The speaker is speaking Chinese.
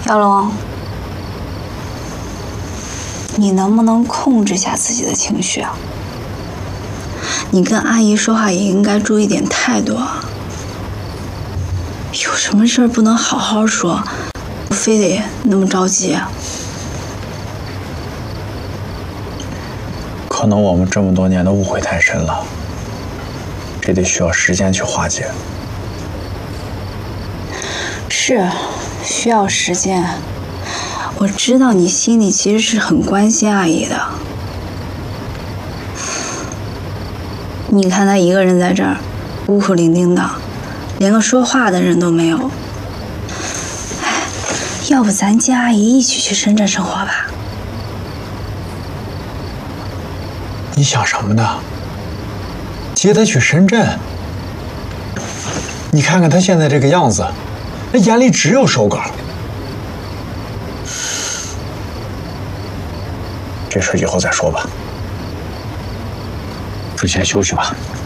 姚龙，你能不能控制下自己的情绪啊？你跟阿姨说话也应该注意点态度啊。有什么事儿不能好好说，非得那么着急啊？ 可能我们这么多年的误会太深了，这得需要时间去化解。 是，需要时间。我知道你心里其实是很关心阿姨的。你看她一个人在这儿，孤苦伶仃的，连个说话的人都没有。哎，要不咱接阿姨一起去深圳生活吧？ 你想什么呢？接她去深圳？你看看她现在这个样子，那眼里只有手稿。这事以后再说吧。你先休息吧。